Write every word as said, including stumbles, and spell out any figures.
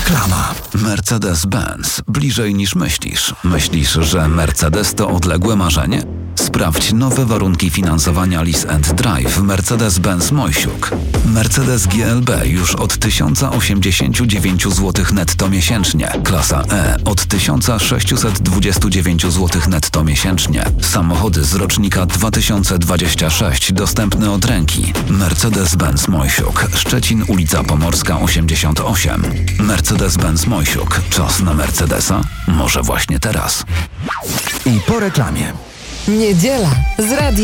Reklama. Mercedes-Benz. Bliżej niż myślisz. Myślisz, że Mercedes to odległe marzenie? Sprawdź nowe warunki finansowania Lease and Drive Mercedes-Benz Mojsiuk. Mercedes G L B już od tysiąc osiemdziesiąt dziewięć złotych netto miesięcznie. Klasa E od tysiąc sześćset dwadzieścia dziewięć złotych netto miesięcznie. Samochody z rocznika dwa tysiące dwudziestego szóstego dostępne od ręki. Mercedes-Benz Mojsiuk. Szczecin, ulica Pomorska osiemdziesiąt osiem. Mercedes-Benz Mojsiuk. Czas na Mercedesa? Może właśnie teraz. I po reklamie. Niedziela z radia.